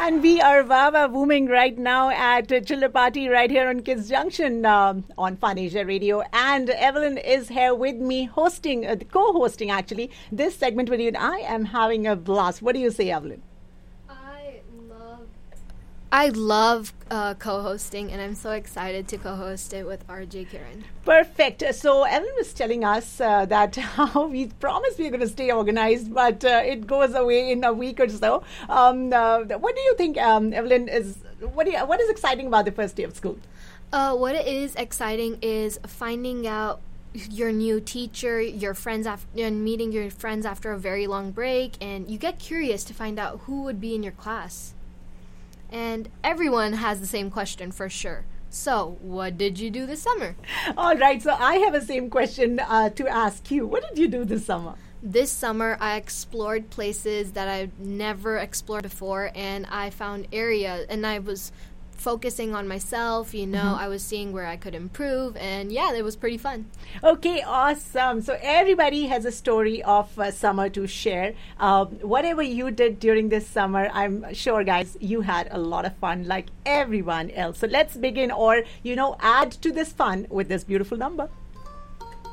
And we are Wawa booming right now at Chilapati right here on Kids Junction on Fun Asia Radio. And Evelyn is here with me hosting, co-hosting actually, this segment with you. And I am having a blast. What do you say, Evelyn? I love co-hosting, and I'm so excited to co-host it with RJ Kiran. Perfect. So Evelyn was telling us that how we promised we are going to stay organized, but it goes away in a week or so. What do you think, Evelyn, what is exciting about the first day of school? What is exciting is finding out your new teacher, your friends, and meeting your friends after a very long break, and you get curious to find out who would be in your class. And everyone has the same question for sure. So, what did you do this summer? All right, so I have a same question to ask you. What did you do this summer? This summer, I explored places that I've never explored before, and I found areas, and I was focusing on myself, I was seeing where I could improve, and yeah, it was pretty fun. Okay, awesome. So everybody has a story of summer to share. Whatever you did during this summer, I'm sure, guys, you had a lot of fun like everyone else. So let's begin or, add to this fun with this beautiful number.